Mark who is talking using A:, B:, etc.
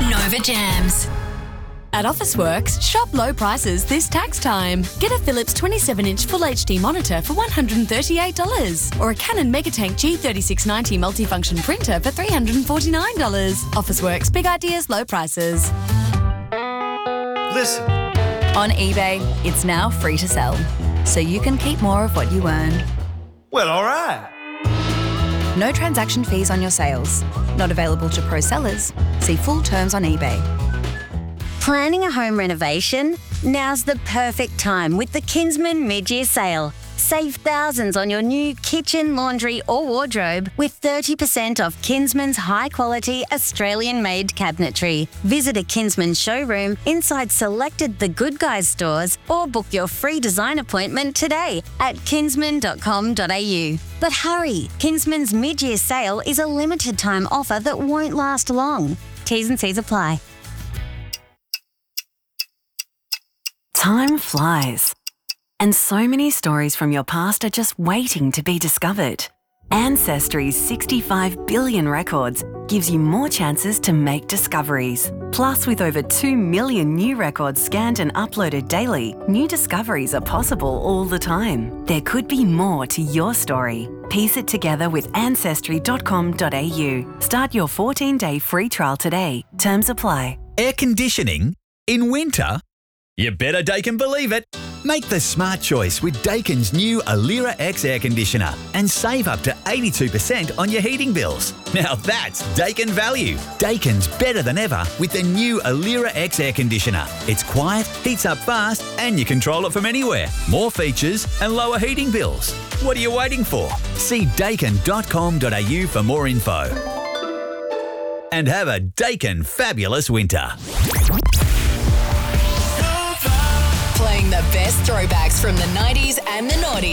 A: Nova Jams. At Officeworks, shop low prices this tax time. Get a Philips 27-inch Full HD monitor for $138 or a Canon Megatank G3690 multifunction printer for $349. Officeworks, big ideas, low prices.
B: Listen.
C: On eBay, it's now free to sell, so you can keep more of what you earn.
B: Well, all right.
C: No transaction fees on your sales. Not available to pro sellers. See full terms on eBay.
D: Planning a home renovation? Now's the perfect time with the Kinsman mid-year sale. Save thousands on your new kitchen, laundry or wardrobe with 30% off Kinsman's high-quality Australian-made cabinetry. Visit a Kinsman showroom inside selected The Good Guys stores or book your free design appointment today at kinsman.com.au. But hurry, Kinsman's mid-year sale is a limited-time offer that won't last long. T's and C's apply.
E: Time flies. And so many stories from your past are just waiting to be discovered. Ancestry's 65 billion records gives you more chances to make discoveries. Plus, with over 2 million new records scanned and uploaded daily, new discoveries are possible all the time. There could be more to your story. Piece it together with ancestry.com.au. Start your 14-day free trial today. Terms apply.
F: Air conditioning? In winter? You better Daikin believe it. Make the smart choice with Daikin's new Alira X air conditioner and save up to 82% on your heating bills. Now that's Daikin value. Daikin's better than ever with the new Alira X air conditioner. It's quiet, heats up fast, and you control it from anywhere. More features and lower heating bills. What are you waiting for? See daikin.com.au for more info. And have a Daikin fabulous winter.
A: Playing the best throwbacks from the 90s and the noughties.